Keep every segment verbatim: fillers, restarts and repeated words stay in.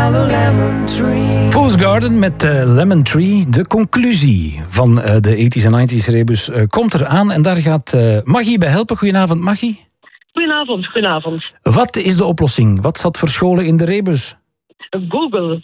shallow lemon tree. Fool's Garden met uh, Lemon Tree. De conclusie van uh, de eighties en nineties rebus uh, komt eraan. En daar gaat uh, Maggie bij helpen. Goedenavond, Maggie. Goedenavond, goedenavond. Wat is de oplossing? Wat zat verscholen in de rebus? Google.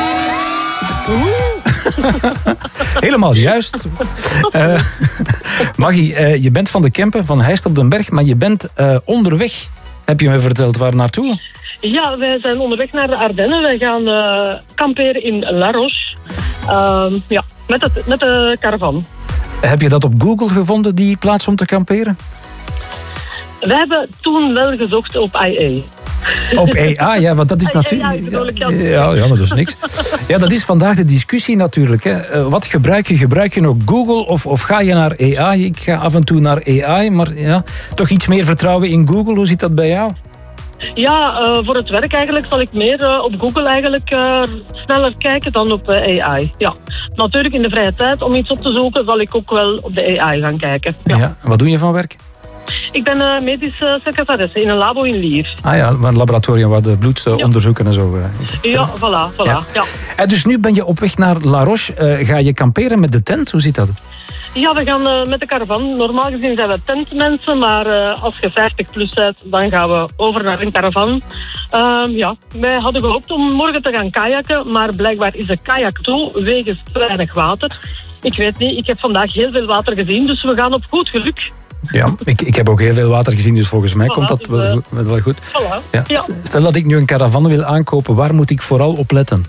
Helemaal juist. Uh, Maggie, uh, je bent van de Kempen, van Heist op den Berg, maar je bent uh, onderweg. Heb je me verteld waar naartoe? Ja, wij zijn onderweg naar de Ardennen. Wij gaan uh, kamperen in La Roche. Uh, ja, met, het, met de caravan. Heb je dat op Google gevonden, die plaats om te kamperen? Wij hebben toen wel gezocht op I A. Op A I, ja, want dat is natuurlijk... Ja, ja, ja, maar dat is niks. Ja, dat is vandaag de discussie natuurlijk. Hè. Wat gebruik je? Gebruik je nog Google of, of ga je naar A I? Ik ga af en toe naar A I, maar ja, toch iets meer vertrouwen in Google. Hoe zit dat bij jou? Ja, uh, voor het werk eigenlijk zal ik meer uh, op Google eigenlijk uh, sneller kijken dan op uh, A I. Ja. Natuurlijk in de vrije tijd om iets op te zoeken zal ik ook wel op de A I gaan kijken. Ja. Ja, wat doe je van werk? Ik ben uh, medische secretaresse in een labo in Lier. Ah ja, een laboratorium waar de bloed uh, ja. onderzoeken en zo. Uh, ja, voilà. voilà ja. Ja. En dus nu ben je op weg naar La Roche. Uh, ga je kamperen met de tent? Hoe zit dat? Ja, we gaan uh, met de caravan. Normaal gezien zijn we tentmensen, maar uh, als je vijftig plus bent, dan gaan we over naar een caravan. Uh, ja, wij hadden gehoopt om morgen te gaan kajakken, maar blijkbaar is de kajak toe wegens te weinig water. Ik weet niet, ik heb vandaag heel veel water gezien, dus we gaan op goed geluk. Ja, ik, ik heb ook heel veel water gezien, dus volgens mij voilà, komt dat dus, wel, uh, wel goed. Voilà, ja. ja. Stel dat ik nu een caravan wil aankopen, waar moet ik vooral op letten?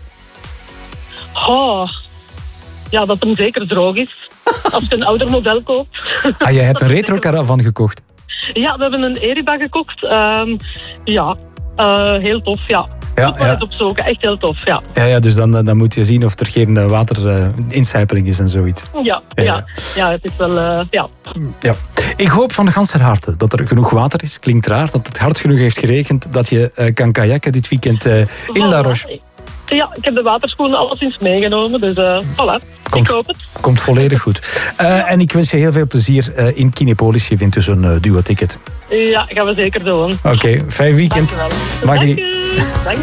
Oh, ja, dat hem zeker droog is. Als je een ouder model koopt. Ah, jij hebt een retro-caravan gekocht? Ja, we hebben een Eriba gekocht. Um, ja, uh, heel tof, ja. Ja, Moet maar ja. eens opzoeken, echt heel tof, ja. Ja, ja dus dan, dan moet je zien of er geen waterincijpeling uh, is en zoiets. Ja, ja, ja. ja. ja het is wel, uh, ja. ja. Ik hoop van ganser harte dat er genoeg water is. Klinkt raar, dat het hard genoeg heeft geregend, dat je uh, kan kajakken dit weekend uh, in La Roche. Ja, ik heb de waterschoenen alleszins meegenomen, dus uh, voilà. Komt, ik hoop het. Komt volledig goed. Uh, ja. En ik wens je heel veel plezier uh, in Kinepolis. Je vindt dus een uh, duo-ticket. Ja, gaan we zeker doen. Oké, okay, fijn weekend. Dankjewel. Maggie. Dank u. Dank